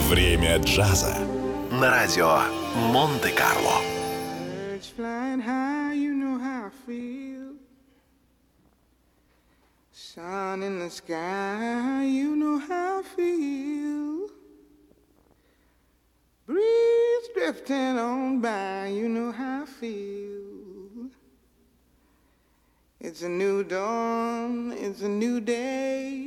Время джаза на радио Монте-Карло. Birds flying high, you know how I feel. Sun in the sky, you know how I feel. Breeze drifting on by, you know how I feel. It's a new dawn, it's a new day.